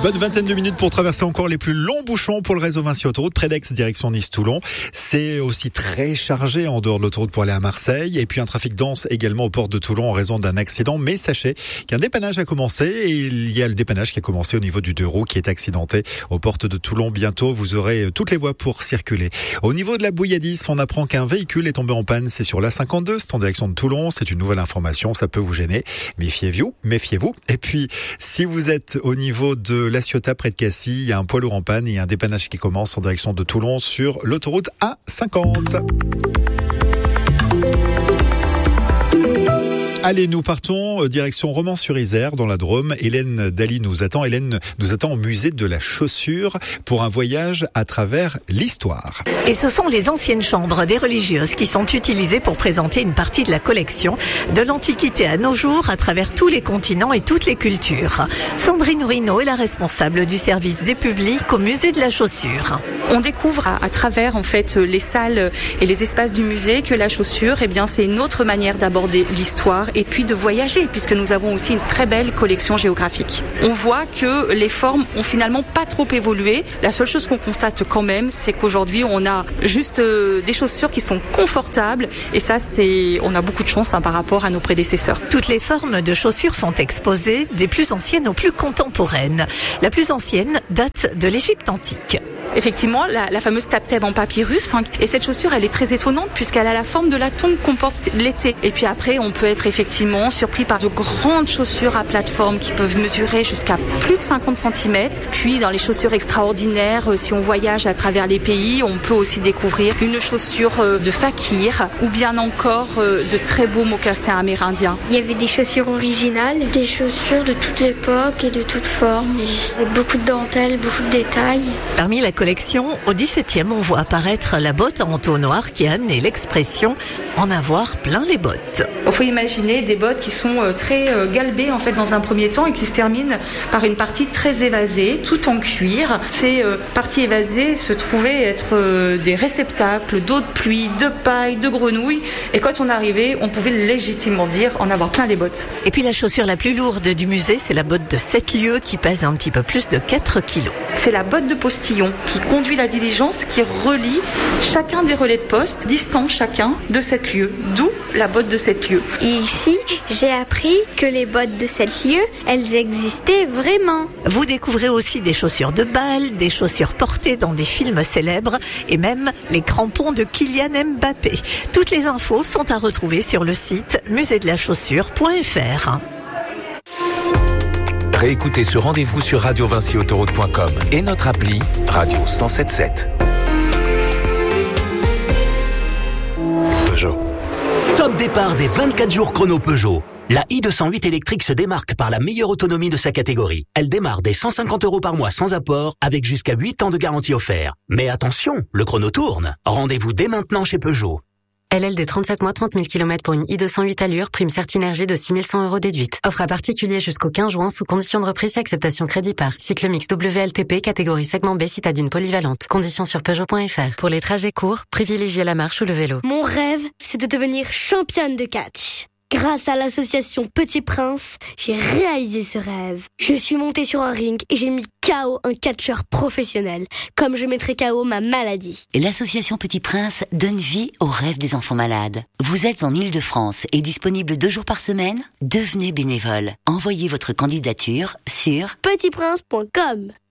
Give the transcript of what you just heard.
Bonne vingtaine de minutes pour traverser encore les plus longs bouchons pour le réseau Vinci Autoroute, près d'Aix, direction Nice-Toulon. C'est aussi très chargé en dehors de l'autoroute pour aller à Marseille. Et puis un trafic dense également au port de Toulon en raison d'un accident. Mais sachez qu'un dépannage a commencé et il y a le dépannage qui a commencé au niveau du 2 roues qui est accidenté aux portes de Toulon. Bientôt, vous aurez toutes les voies pour circuler. Au niveau de la Bouilladis, on apprend qu'un véhicule est tombé en panne. C'est sur l'A52, c'est en direction de Toulon. C'est une nouvelle information, ça peut vous gêner. Méfiez-vous. Et puis, si vous êtes au niveau de La Ciotat, près de Cassis, il y a un poids lourd en panne et un dépannage qui commence en direction de Toulon sur l'autoroute A50. Allez, nous partons direction Romans-sur-Isère, dans la Drôme. Hélène Daly nous attend. Hélène nous attend au musée de la chaussure pour un voyage à travers l'histoire. Et ce sont les anciennes chambres des religieuses qui sont utilisées pour présenter une partie de la collection de l'Antiquité à nos jours à travers tous les continents et toutes les cultures. Sandrine Rino est la responsable du service des publics au musée de la chaussure. On découvre à travers en fait les salles et les espaces du musée que la chaussure, c'est une autre manière d'aborder l'histoire et puis de voyager, puisque nous avons aussi une très belle collection géographique. On voit que les formes ont finalement pas trop évolué. La seule chose qu'on constate quand même, c'est qu'aujourd'hui on a juste des chaussures qui sont confortables et ça on a beaucoup de chance par rapport à nos prédécesseurs. Toutes les formes de chaussures sont exposées, des plus anciennes aux plus contemporaines. La plus ancienne date de l'Égypte antique. Effectivement, la fameuse tap-teb en papyrus, et cette chaussure, elle est très étonnante puisqu'elle a la forme de la tombe qu'on porte l'été. Et puis après, on peut être effectivement surpris par de grandes chaussures à plateforme qui peuvent mesurer jusqu'à plus de 50 cm. Puis dans les chaussures extraordinaires, si on voyage à travers les pays, on peut aussi découvrir une chaussure de fakir ou bien encore de très beaux mocassins amérindiens. Il y avait des chaussures originales, des chaussures de toute époque et de toutes formes. Il y avait beaucoup de dentelles, beaucoup de détails. Parmi la collection, au XVIIe, on voit apparaître la botte en taux noir qui a amené l'expression « en avoir plein les bottes ». Il faut imaginer des bottes qui sont très galbées en fait dans un premier temps et qui se terminent par une partie très évasée, tout en cuir. Ces parties évasées se trouvaient être des réceptacles d'eau de pluie, de paille, de grenouilles. Et quand on arrivait, on pouvait légitimement dire en avoir plein les bottes. Et puis la chaussure la plus lourde du musée, c'est la botte de 7 lieues qui pèse un petit peu plus de 4 kilos. C'est la botte de postillon qui conduit la diligence, qui relie chacun des relais de poste, distants chacun de 7 lieues, d'où la botte de 7 lieues. Et ici, j'ai appris que les bottes de 7 lieues, elles existaient vraiment. Vous découvrez aussi des chaussures de bal, des chaussures portées dans des films célèbres et même les crampons de Kylian Mbappé. Toutes les infos sont à retrouver sur le site musédelachaussure.fr. Réécoutez ce rendez-vous sur radiovinciautoroute.com et notre appli Radio 107.7. Peugeot. Top départ des 24 jours chrono Peugeot. La i208 électrique se démarque par la meilleure autonomie de sa catégorie. Elle démarre dès 150 € par mois sans apport, avec jusqu'à 8 ans de garantie offert. Mais attention, le chrono tourne. Rendez-vous dès maintenant chez Peugeot. LLD 37 mois, 30 000 km pour une i208 allure, prime Certinergie de 6 100 € déduite. Offre à particulier jusqu'au 15 juin sous condition de reprise et acceptation crédit par. Cycle mix WLTP, catégorie segment B, citadine polyvalente. Conditions sur Peugeot.fr. Pour les trajets courts, privilégiez la marche ou le vélo. Mon rêve, c'est de devenir championne de catch. Grâce à l'association Petit Prince, j'ai réalisé ce rêve. Je suis montée sur un ring et j'ai mis KO un catcheur professionnel, comme je mettrai KO ma maladie. Et l'association Petit Prince donne vie aux rêves des enfants malades. Vous êtes en Île-de-France et disponible 2 jours par semaine ? Devenez bénévole. Envoyez votre candidature sur petitprince.com.